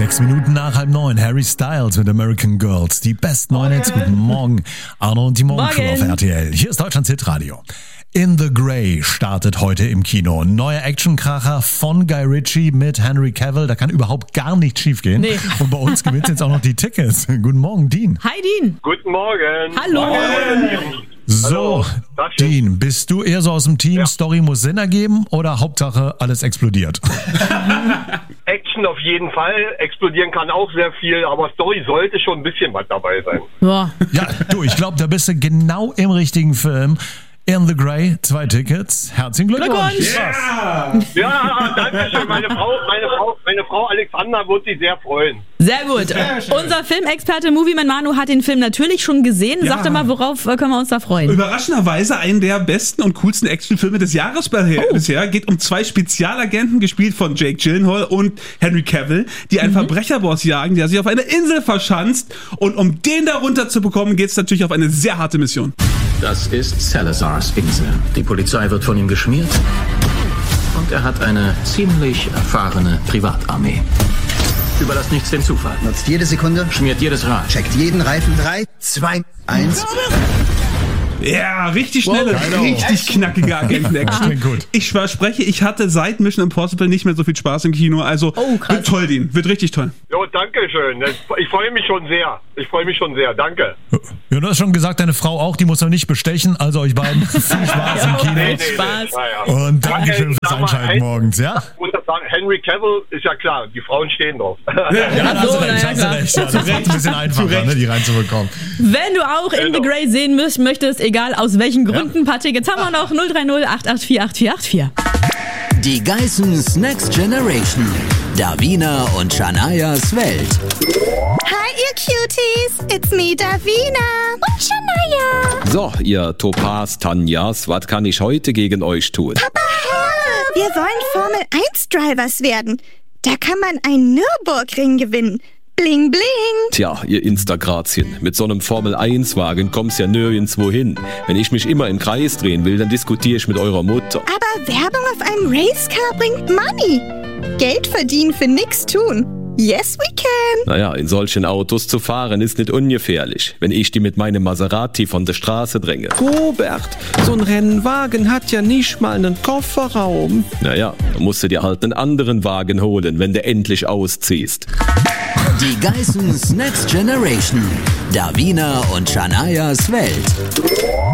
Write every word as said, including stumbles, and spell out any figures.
Sechs Minuten nach halb neun. Harry Styles mit American Girls. Die besten neuen Hits. Guten Morgen. Arno und die Morgencrew auf R T L. Hier ist Deutschlands Hitradio. In the Grey startet heute im Kino. Ein neuer Actionkracher von Guy Ritchie mit Henry Cavill. Da kann überhaupt gar nichts schiefgehen. Nee. Und bei uns gewinnt jetzt auch noch die Tickets. Guten Morgen, Dean. Hi, Dean. Guten Morgen. Hallo. Morgen. So, Hallo. Dean, bist du eher so aus dem Team, Ja. Story muss Sinn ergeben oder Hauptsache alles explodiert? Action auf jeden Fall. Explodieren kann auch sehr viel, aber Story sollte schon ein bisschen was dabei sein. Ja. Ja, du, ich glaube, da bist du genau im richtigen Film. In the Grey, zwei Tickets. Herzlichen Glückwunsch. Glückwunsch. Ja, ja, danke schön. Meine Frau, meine Frau, meine Frau Alexandra wird sich sehr freuen. Sehr gut. Unser Filmexperte Movieman Manu hat den Film natürlich schon gesehen. Ja. Sag doch mal, worauf äh, können wir uns da freuen? Überraschenderweise einen der besten und coolsten Actionfilme des Jahres bisher. Geht um zwei Spezialagenten, gespielt von Jake Gyllenhaal und Henry Cavill, die einen Verbrecherboss jagen, der sich auf eine Insel verschanzt. Und um den da runter zu bekommen, geht es natürlich auf eine sehr harte Mission. Das ist Salazars Insel. Die Polizei wird von ihm geschmiert und er hat eine ziemlich erfahrene Privatarmee. Überlasst nichts dem Zufall. Nutzt jede Sekunde, Schmiert jedes Rad. checkt jeden Reifen. Drei, zwei, eins. Ja, richtig schnelle, Wow. richtig knackige Agenten-Action. Klingt gut. Ich verspreche, ich hatte seit Mission Impossible nicht mehr so viel Spaß im Kino. Also Oh, krass. wird toll, Dean. Wird richtig toll. Jo, danke schön. Ich freue mich schon sehr. Ich freue mich schon sehr. Danke. Ja, du hast schon gesagt, deine Frau auch, die muss noch nicht bestechen. Also euch beiden viel Spaß im Kino. Nee, nee, Spaß. nee. Ja, ja. Und Dankeschön Sag fürs mal, Einschalten Hen- morgens, ja? Ich muss das sagen, Henry Cavill ist ja klar, die Frauen stehen drauf. Ja, hast so, du recht, na ja, hast du klar. recht. Ja, das ist ein bisschen einfacher, ne, die reinzubekommen. Wenn du auch In the Genau. Grey sehen müsst, möchtest, egal aus welchen Gründen, ein paar Tickets haben wir noch. null drei null acht acht vier acht vier acht vier. Die Geissens Next Generation. Davina und Shanayas Welt. Hi, ihr Cuties! It's me, Davina und Shania. So, ihr Topaz Tanjas, was kann ich heute gegen euch tun? Wir wollen Formel eins Drivers werden. Da kann man einen Nürburgring gewinnen. Bling, bling. Tja, ihr Instagrazien, mit so einem Formel eins Wagen kommt's ja nirgendwo hin. Wenn ich mich immer im Kreis drehen will, dann diskutiere ich mit eurer Mutter. Aber Werbung auf einem Racecar bringt Money. Geld verdienen für nix tun. Yes, we can. Naja, in solchen Autos zu fahren ist nicht ungefährlich, wenn ich die mit meinem Maserati von der Straße dränge. Robert, so ein Rennwagen hat ja nicht mal einen Kofferraum. Naja, dann musst du dir halt einen anderen Wagen holen, wenn du endlich ausziehst. Die Geissens Next Generation. Davina und Shanayas Welt.